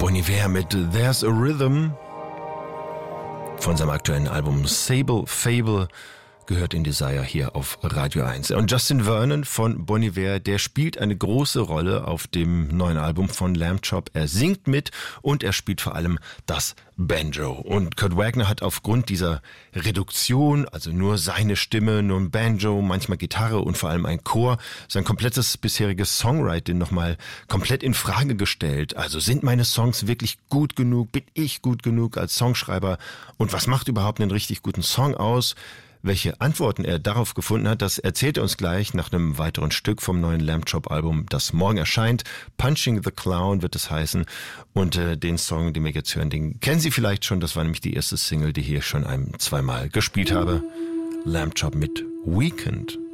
Bon Iver mit There's a Rhythm von seinem aktuellen Album Sable Fable gehört in Desire hier auf Radio 1. Und Justin Vernon von Bon Iver, der spielt eine große Rolle auf dem neuen Album von Lamb Chop. Er singt mit und er spielt vor allem das Banjo. Und Kurt Wagner hat aufgrund dieser Reduktion, also nur seine Stimme, nur ein Banjo, manchmal Gitarre und vor allem ein Chor, sein komplettes bisheriges Songwriting nochmal komplett in Frage gestellt. Also sind meine Songs wirklich gut genug? Bin ich gut genug als Songschreiber? Und was macht überhaupt einen richtig guten Song aus? Welche Antworten er darauf gefunden hat, das erzählt er uns gleich nach einem weiteren Stück vom neuen Lamb Chop Album, das morgen erscheint. Punching the Clown wird es heißen. Und den Song, den wir jetzt hören, den kennen Sie vielleicht schon. Das war nämlich die erste Single, die hier schon zweimal gespielt habe. Lamb Chop mit Weekend.